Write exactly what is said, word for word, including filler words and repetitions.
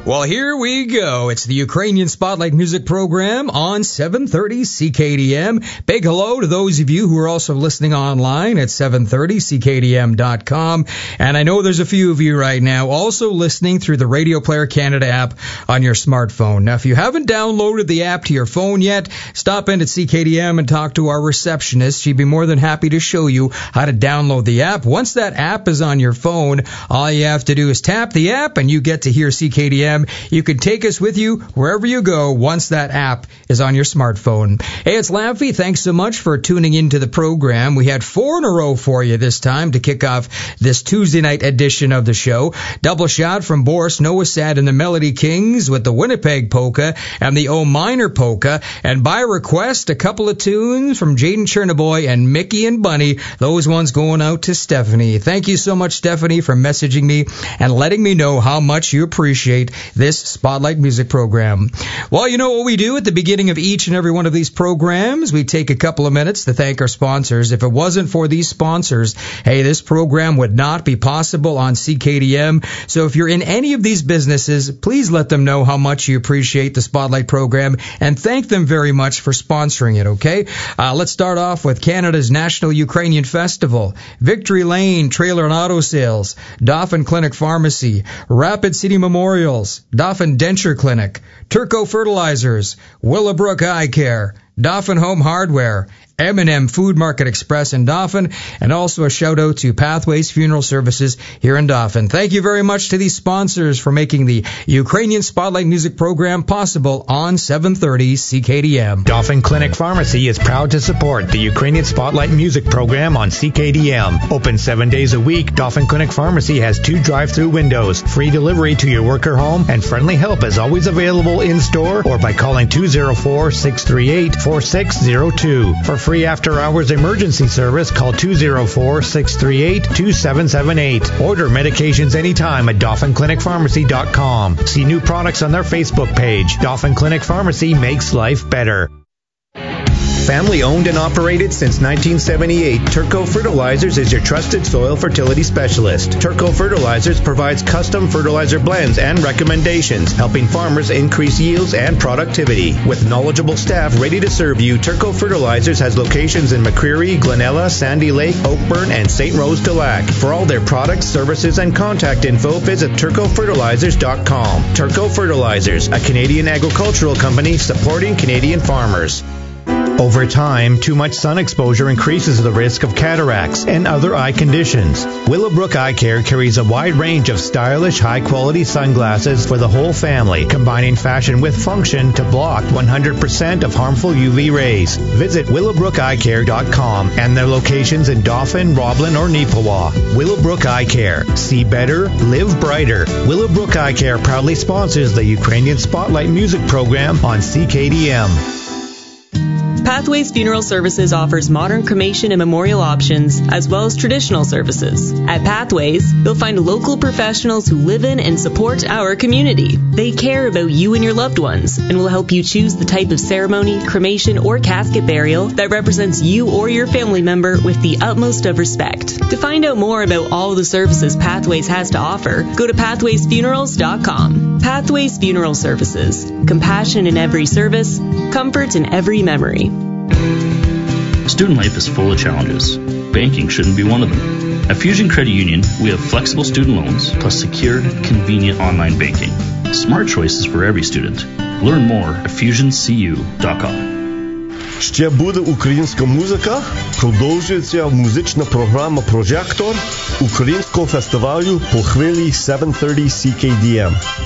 Well, here we go. It's the Ukrainian Spotlight Music Program on seven thirty C K D M. Big hello to those of you who are also listening online at seven thirty C K D M dot com. And I know there's a few of you right now also listening through the Radio Player Canada app on your smartphone. Now, if you haven't downloaded the app to your phone yet, stop in at C K D M and talk to our receptionist. She'd be more than happy to show you how to download the app. Once that app is on your phone, all you have to do is tap the app and you get to hear C K D M. You can take us with you wherever you go once that app is on your smartphone. Hey, it's Laffy. Thanks so much for tuning into the program. We had four in a row for you this time to kick off this Tuesday night edition of the show. Double shot from Boris Nowosad and the Melody Kings with the Winnipeg Polka and the O Minor Polka. And by request, a couple of tunes from Jaden Chernobyl and Mickey and Bunny. Those ones going out to Stephanie. Thank you so much, Stephanie, for messaging me and letting me know how much you appreciate this Spotlight Music Program. Well, you know what we do at the beginning of each and every one of these programs? We take a couple of minutes to thank our sponsors. If it wasn't for these sponsors, hey, this program would not be possible on C K D M. So if you're in any of these businesses, please let them know how much you appreciate the Spotlight Program and thank them very much for sponsoring it, okay? Uh, let's start off with Canada's National Ukrainian Festival, Victory Lane Trailer and Auto Sales, Dauphin Clinic Pharmacy, Rapid City Memorials, Dauphin Denture Clinic, Turco Fertilizers, Willowbrook Eye Care, Dauphin Home Hardware, M and M Food Market Express in Dauphin, and also a shout out to Pathways Funeral Services here in Dauphin. Thank you very much to these sponsors for making the Ukrainian Spotlight Music Program possible on seven thirty C K D M. Dauphin Clinic Pharmacy is proud to support the Ukrainian Spotlight Music Program on C K D M. Open seven days a week, Dauphin Clinic Pharmacy has two drive-through windows, free delivery to your work or home, and friendly help is always available in-store or by calling two oh four, six three eight, four six oh two. For free after-hours emergency service, call two oh four, six three eight, two seven seven eight. Order medications anytime at Dauphin Clinic Pharmacy dot com. See new products on their Facebook page. Dauphin Clinic Pharmacy makes life better. Family owned and operated since nineteen seventy-eight, Turco Fertilizers is your trusted soil fertility specialist. Turco Fertilizers provides custom fertilizer blends and recommendations, helping farmers increase yields and productivity. With knowledgeable staff ready to serve you, Turco Fertilizers has locations in McCreary, Glenella, Sandy Lake, Oakburn, and Saint Rose de Lac. For all their products, services, and contact info, visit turco fertilizers dot com. Turco Fertilizers, a Canadian agricultural company supporting Canadian farmers. Over time, too much sun exposure increases the risk of cataracts and other eye conditions. Willowbrook Eye Care carries a wide range of stylish, high-quality sunglasses for the whole family, combining fashion with function to block one hundred percent of harmful U V rays. Visit willowbrook eye care dot com and their locations in Dauphin, Roblin, or Neepawa. Willowbrook Eye Care. See better, live brighter. Willowbrook Eye Care proudly sponsors the Ukrainian Spotlight Music Program on C K D M. Pathways Funeral Services offers modern cremation and memorial options, as well as traditional services. At Pathways, you'll find local professionals who live in and support our community. They care about you and your loved ones, and will help you choose the type of ceremony, cremation, or casket burial that represents you or your family member with the utmost of respect. To find out more about all the services Pathways has to offer, go to pathways funerals dot com. Pathways Funeral Services. Compassion in every service, comfort in every memory. Student life is full of challenges. Banking shouldn't be one of them. At Fusion Credit Union, we have flexible student loans plus secure, convenient online banking. Smart choices for every student. Learn more at fusion c u dot com. Ще буде українська музика. Продовжується музична програма «Прожектор» українського фестивалю по хвилі seven thirty C K D M.